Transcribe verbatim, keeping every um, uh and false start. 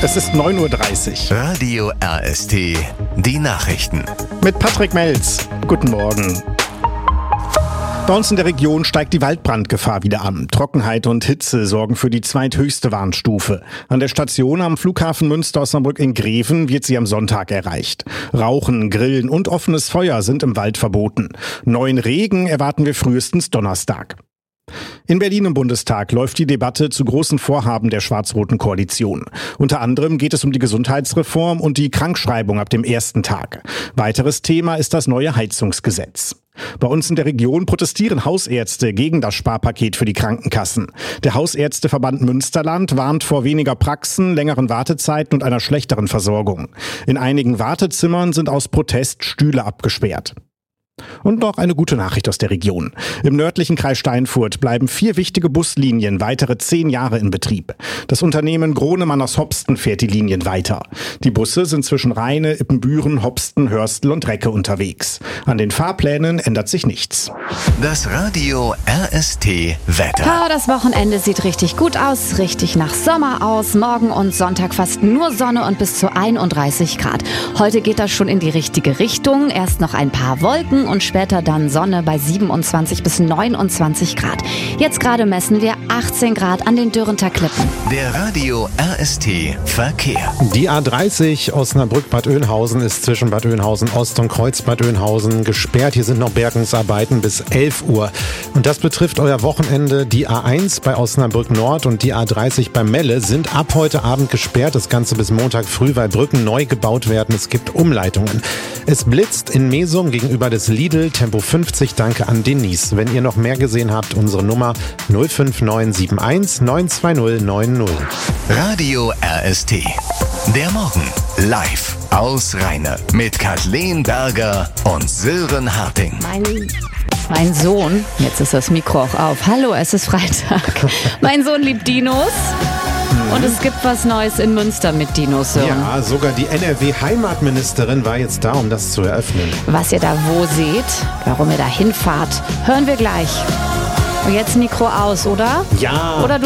Es ist neun Uhr dreißig. Radio R S T, die Nachrichten. Mit Patrick Melz. Guten Morgen. Bei uns in der Region steigt die Waldbrandgefahr wieder an. Trockenheit und Hitze sorgen für die zweithöchste Warnstufe. An der Station am Flughafen Münster-Osnabrück in Greven wird sie am Sonntag erreicht. Rauchen, Grillen und offenes Feuer sind im Wald verboten. Neuen Regen erwarten wir frühestens Donnerstag. In Berlin im Bundestag läuft die Debatte zu großen Vorhaben der schwarz-roten Koalition. Unter anderem geht es um die Gesundheitsreform und die Krankschreibung ab dem ersten Tag. Weiteres Thema ist das neue Heizungsgesetz. Bei uns in der Region protestieren Hausärzte gegen das Sparpaket für die Krankenkassen. Der Hausärzteverband Münsterland warnt vor weniger Praxen, längeren Wartezeiten und einer schlechteren Versorgung. In einigen Wartezimmern sind aus Protest Stühle abgesperrt. Und noch eine gute Nachricht aus der Region. Im nördlichen Kreis Steinfurt bleiben vier wichtige Buslinien weitere zehn Jahre in Betrieb. Das Unternehmen Gronemann aus Hopsten fährt die Linien weiter. Die Busse sind zwischen Rheine, Ippenbüren, Hopsten, Hörstel und Recke unterwegs. An den Fahrplänen ändert sich nichts. Das Radio R S T Wetter. Ja, das Wochenende sieht richtig gut aus, richtig nach Sommer aus. Morgen und Sonntag fast nur Sonne und bis zu einunddreißig Grad. Heute geht das schon in die richtige Richtung. Erst noch ein paar Wolken und später dann Sonne bei siebenundzwanzig bis neunundzwanzig Grad. Jetzt gerade messen wir achtzehn Grad an den Dürrenter Klippen. Der Radio R S T Verkehr. Die A dreißig Osnabrück-Bad Oeynhausen ist zwischen Bad Oeynhausen Ost und Kreuz-Bad Oeynhausen gesperrt. Hier sind noch Bergungsarbeiten bis elf Uhr. Und das betrifft euer Wochenende. Die A eins bei Osnabrück Nord und die A dreißig bei Melle sind ab heute Abend gesperrt. Das Ganze bis Montag früh, weil Brücken neu gebaut werden. Es gibt Umleitungen. Es blitzt in Mesung gegenüber des Lidl, Tempo fünfzig, danke an Denise. Wenn ihr noch mehr gesehen habt, unsere Nummer null fünf neun sieben eins neun zwei null neun null. Radio R S T. Der Morgen live aus Rheine mit Kathleen Berger und Sören Harting. Mein, mein Sohn, jetzt ist das Mikro auch auf. Hallo, es ist Freitag. Mein Sohn liebt Dinos. Und es gibt was Neues in Münster mit Dinos. Ja, sogar die N R W-Heimatministerin war jetzt da, um das zu eröffnen. Was ihr da wo seht, warum ihr da hinfahrt, hören wir gleich. Und jetzt Mikro aus, oder? Ja. Oder du